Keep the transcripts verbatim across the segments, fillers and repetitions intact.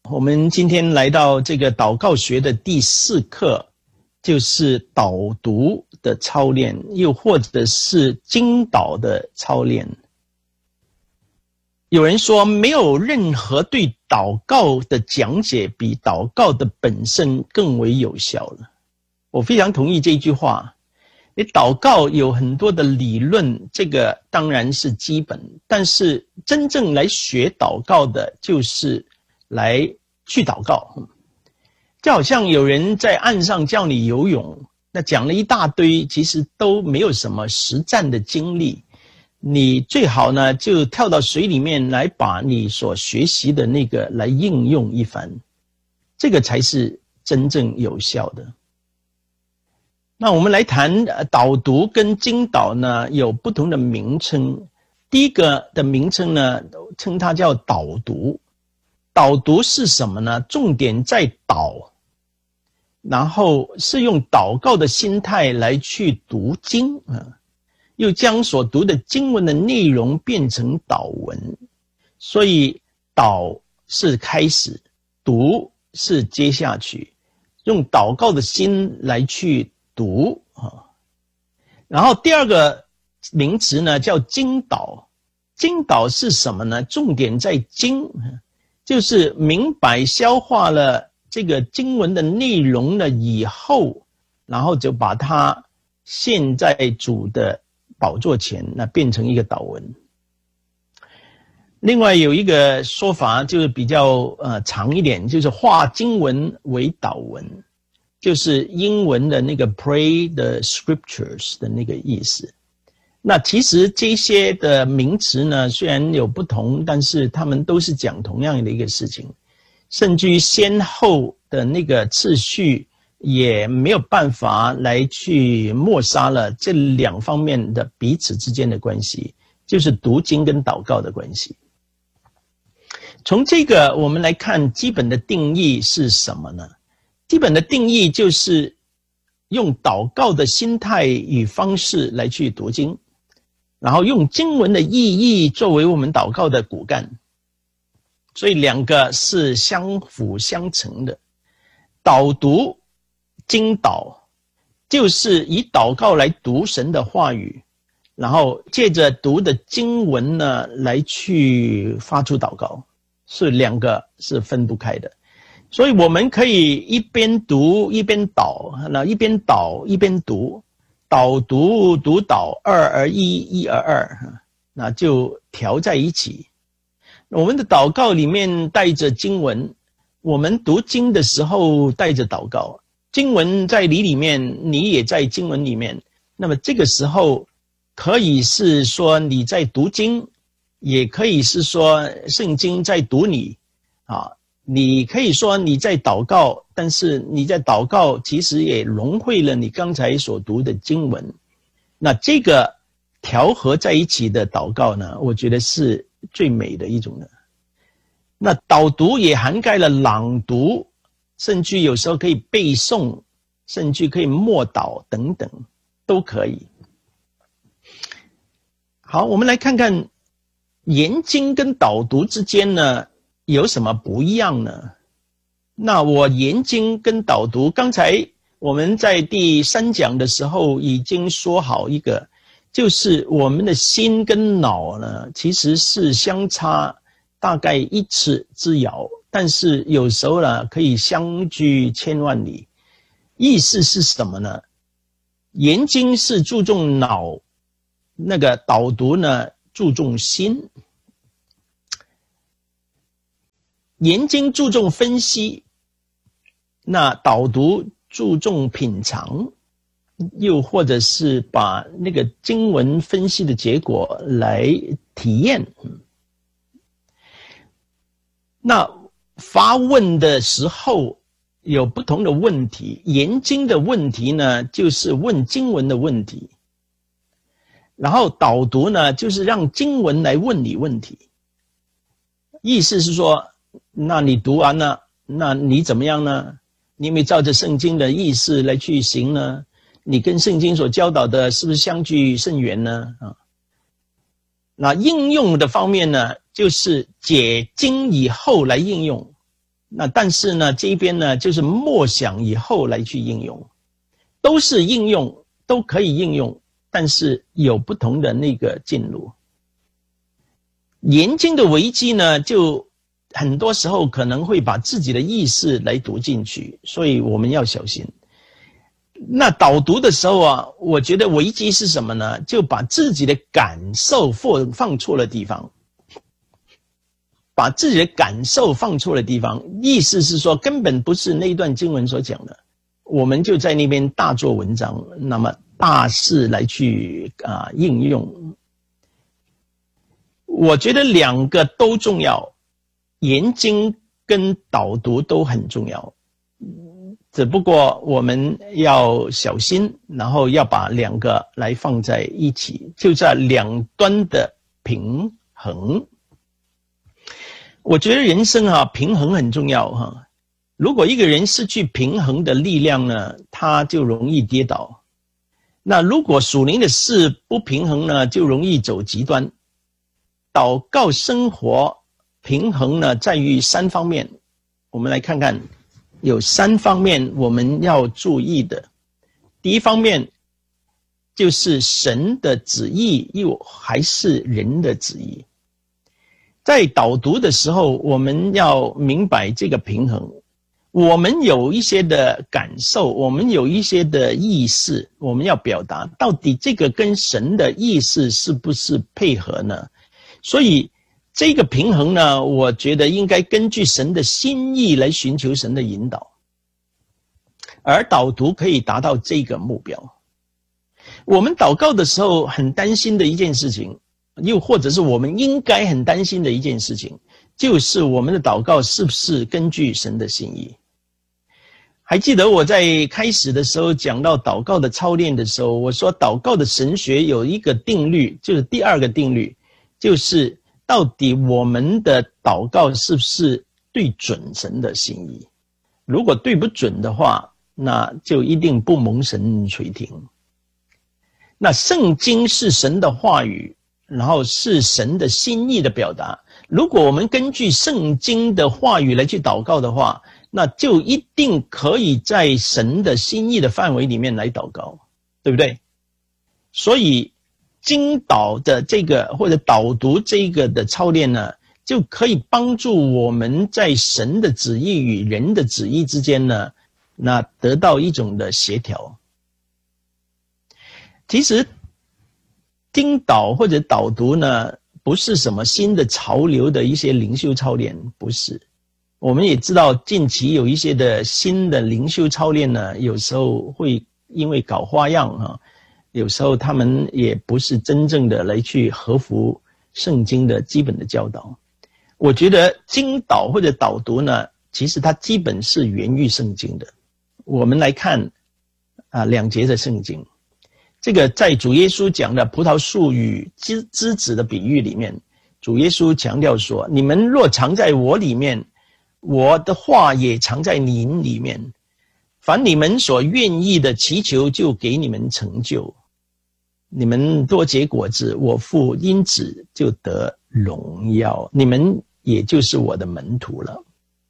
我们今天来到这个祷告学的第四课，就是导读的操练，又或者是经导的操练。有人说，没有任何对祷告的讲解比祷告的本身更为有效了。我非常同意这句话。你祷告有很多的理论，这个当然是基本，但是真正来学祷告的，就是来去祷告。就好像有人在岸上叫你游泳，那讲了一大堆，其实都没有什么实战的经历。你最好呢，就跳到水里面来，把你所学习的那个来应用一番，这个才是真正有效的。那我们来谈导读跟经导呢，有不同的名称。第一个的名称呢，称它叫导读。导读是什么呢？重点在导，然后是用祷告的心态来去读经啊，又将所读的经文的内容变成祷文。所以导是开始，读是接下去，用祷告的心来去读啊。然后第二个名词呢叫经导。经导是什么呢？重点在经，就是明白消化了这个经文的内容了以后，然后就把它献在主的宝座前，那变成一个祷文。另外有一个说法就是比较呃长一点，就是化经文为祷文，就是英文的那个 pray the scriptures 的那个意思。那其实这些的名词呢，虽然有不同，但是他们都是讲同样的一个事情，甚至于先后的那个次序也没有办法来去抹杀了这两方面的彼此之间的关系，就是读经跟祷告的关系。从这个我们来看基本的定义是什么呢？基本的定义就是用祷告的心态与方式来去读经，然后用经文的意义作为我们祷告的骨干，所以两个是相辅相成的。导读、经导，就是以祷告来读神的话语，然后借着读的经文呢来去发出祷告，是两个是分不开的。所以我们可以一边读一边导，那一边导一边读，导读读导，二而一，一而二，那就调在一起。我们的祷告里面带着经文，我们读经的时候带着祷告，经文在你里面，你也在经文里面。那么这个时候可以是说你在读经，也可以是说圣经在读你啊。你可以说你在祷告，但是你在祷告其实也融汇了你刚才所读的经文。那这个调和在一起的祷告呢，我觉得是最美的一种的。那导读也涵盖了朗读，甚至有时候可以背诵，甚至可以默祷等等，都可以。好，我们来看看研经跟导读之间呢有什么不一样呢？那我研经跟导读，刚才我们在第三讲的时候已经说好一个，就是我们的心跟脑呢其实是相差大概一尺之遥，但是有时候呢可以相距千万里。意思是什么呢？研经是注重脑，那个导读呢注重心。研经注重分析，那导读注重品尝，又或者是把那个经文分析的结果来体验。那发问的时候有不同的问题，研经的问题呢就是问经文的问题，然后导读呢就是让经文来问你问题。意思是说，那你读完了，那你怎么样呢？你有没有照着圣经的意思来去行呢？你跟圣经所教导的是不是相距甚远呢？啊，那应用的方面呢，就是解经以后来应用。 那但是呢，这边呢就是默想以后来去应用，都是应用，都可以应用，但是有不同的那个进路。研经的危机呢，就很多时候可能会把自己的意识来读进去，所以我们要小心。那导读的时候啊，我觉得危机是什么呢？就把自己的感受放放错了地方，把自己的感受放错了地方，意思是说根本不是那一段经文所讲的，我们就在那边大做文章，那么大肆来去啊、呃、应用。我觉得两个都重要，研经跟导读都很重要。只不过我们要小心，然后要把两个来放在一起，就在两端的平衡。我觉得人生啊，平衡很重要哈。如果一个人失去平衡的力量呢，他就容易跌倒。那如果属灵的事不平衡呢，就容易走极端。祷告生活平衡呢，在于三方面。我们来看看。有三方面我们要注意的。第一方面就是神的旨意又还是人的旨意。在导读的时候，我们要明白这个平衡。我们有一些的感受，我们有一些的意识，我们要表达，到底这个跟神的意思是不是配合呢？所以这个平衡呢，我觉得应该根据神的心意来寻求神的引导，而导读可以达到这个目标。我们祷告的时候很担心的一件事情，又或者是我们应该很担心的一件事情，就是我们的祷告是不是根据神的心意。还记得我在开始的时候讲到祷告的操练的时候，我说祷告的神学有一个定律，就是第二个定律，就是到底我们的祷告是不是对准神的心意？如果对不准的话，那就一定不蒙神垂听。那圣经是神的话语，然后是神的心意的表达。如果我们根据圣经的话语来去祷告的话，那就一定可以在神的心意的范围里面来祷告，对不对？所以经导的这个或者导读这个的操练呢，就可以帮助我们在神的旨意与人的旨意之间呢，那得到一种的协调。其实经导或者导读呢，不是什么新的潮流的一些灵修操练，不是。我们也知道近期有一些的新的灵修操练呢，有时候会因为搞花样啊，有时候他们也不是真正的来去合乎圣经的基本的教导。我觉得经导或者导读呢，其实它基本是源于圣经的。我们来看啊两节的圣经，这个在主耶稣讲的葡萄树与枝枝子的比喻里面，主耶稣强调说，你们若藏在我里面，我的话也藏在你里面，凡你们所愿意的祈求，就给你们成就。你们多结果子，我父因此就得荣耀，你们也就是我的门徒了。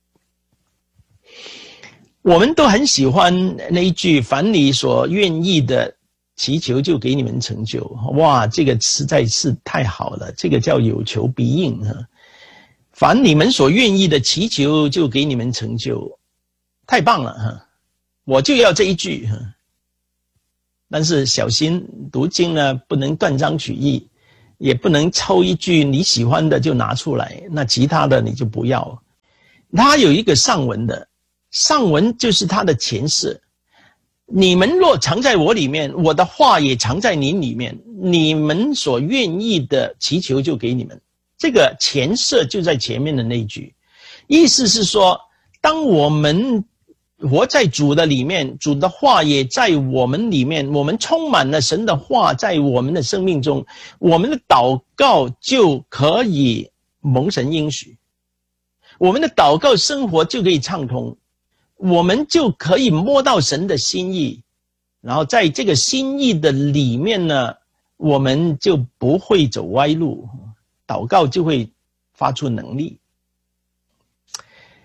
我们都很喜欢那一句，凡你所愿意的祈求，就给你们成就。哇，这个实在是太好了，这个叫有求必应啊。凡你们所愿意的祈求，就给你们成就，太棒了哈！我就要这一句哈。但是小心读经呢，不能断章取义，也不能抽一句你喜欢的就拿出来，那其他的你就不要。它有一个上文的，上文就是它的前世。你们若藏在我里面，我的话也藏在你里面，你们所愿意的祈求就给你们。这个前设就在前面的那一句，意思是说，当我们活在主的里面，主的话也在我们里面，我们充满了神的话在我们的生命中，我们的祷告就可以蒙神应许，我们的祷告生活就可以畅通，我们就可以摸到神的心意，然后在这个心意的里面呢，我们就不会走歪路，祷告就会发出能力。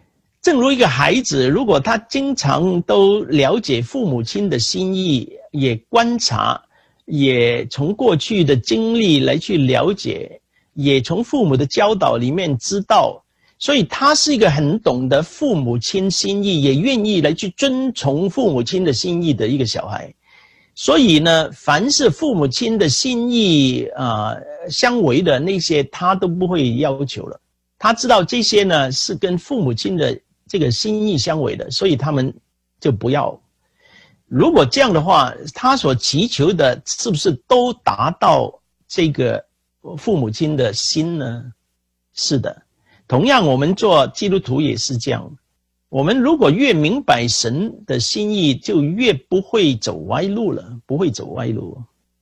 正如一个孩子，如果他经常都了解父母亲的心意，也观察，也从过去的经历来去了解，也从父母的教导里面知道，所以他是一个很懂得父母亲心意，也愿意来去遵从父母亲的心意的一个小孩。所以呢，凡是父母亲的心意啊、呃、相违的那些，他都不会要求了。他知道这些呢是跟父母亲的这个心意相违的，所以他们就不要。如果这样的话，他所祈求的是不是都达到这个父母亲的心呢？是的。同样我们做基督徒也是这样，我们如果越明白神的心意，就越不会走歪路了，不会走歪路。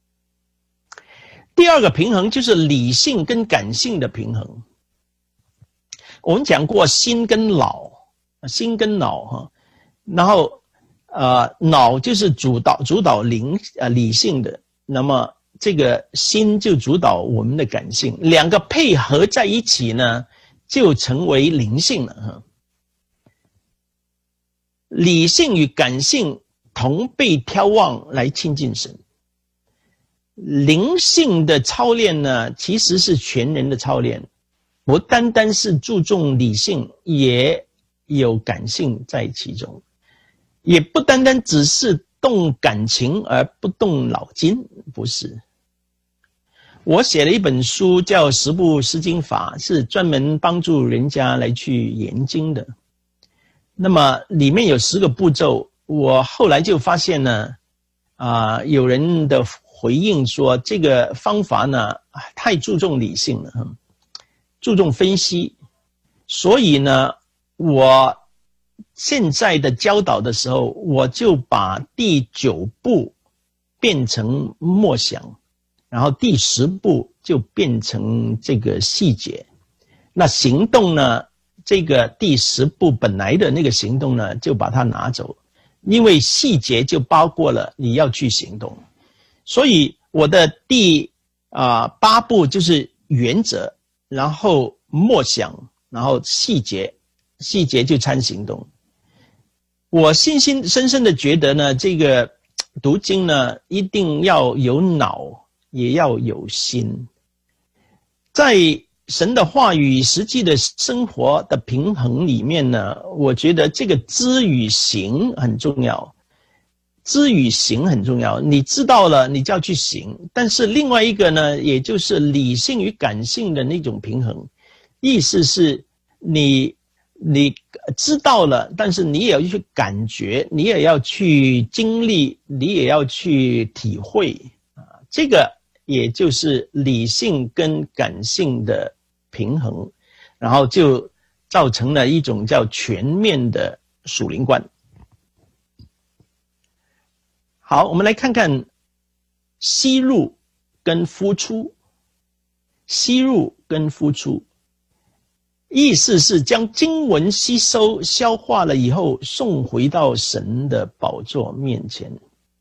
第二个平衡就是理性跟感性的平衡。我们讲过心跟脑，心跟脑哈，然后呃脑就是主导主导灵呃理性的，那么这个心就主导我们的感性，两个配合在一起呢，就成为灵性了哈。理性与感性同被挑望来亲近神。灵性的操练呢，其实是全人的操练，不单单是注重理性，也有感性在其中，也不单单只是动感情而不动脑筋，不是。我写了一本书叫《十部释经法》，是专门帮助人家来去研经的。那么里面有十个步骤，我后来就发现呢，啊、呃，有人的回应说这个方法呢太注重理性了，注重分析，所以呢，我现在的教导的时候，我就把第九步变成默想，然后第十步就变成这个细节。那行动呢，这个第十步本来的那个行动呢，就把它拿走，因为细节就包括了你要去行动。所以我的第啊、呃、八步就是原则，然后默想，然后细节，细节就参行动。我信心深深的觉得呢，这个读经呢，一定要有脑，也要有心。在神的话语实际的生活的平衡里面呢，我觉得这个知与行很重要。知与行很重要，你知道了你就要去行。但是另外一个呢，也就是理性与感性的那种平衡，意思是你你知道了，但是你也要去感觉，你也要去经历，你也要去体会啊，这个也就是理性跟感性的平衡，然后就造成了一种叫全面的属灵观。好，我们来看看吸入跟呼出。吸入跟呼出，意思是将经文吸收消化了以后，送回到神的宝座面前。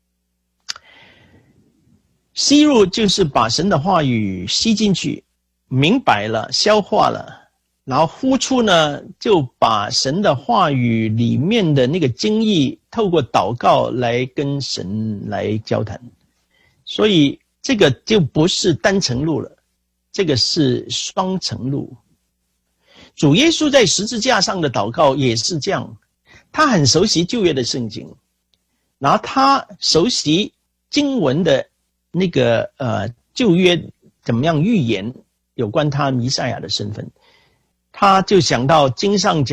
吸入就是把神的话语吸进去，明白了，消化了，然后呼出呢，就把神的话语里面的那个经义透过祷告来跟神来交谈。所以这个就不是单程路了，这个是双程路。主耶稣在十字架上的祷告也是这样，他很熟悉旧约的圣经，然后他熟悉经文的那个呃旧约怎么样预言有关他弥赛亚的身份，他就想到经上讲